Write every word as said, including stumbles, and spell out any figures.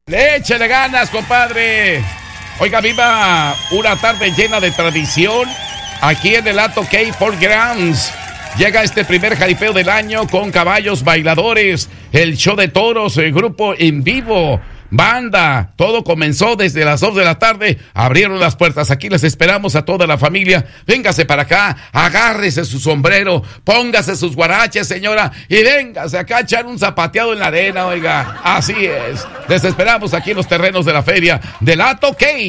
Échale ganas, compadre. Oiga, viva una tarde llena de tradición aquí en el Ato K Fort Grounds. Llega este primer jaripeo del año con caballos bailadores, el show de toros, el grupo en vivo, banda. Todo comenzó desde las dos de la tarde. Abrieron las puertas. Aquí les esperamos a toda la familia. Véngase para acá, agárrese su sombrero, póngase sus guaraches, señora, y véngase acá a echar un zapateado en la arena, oiga. Así es. Les esperamos aquí en los terrenos de la feria del Ato K.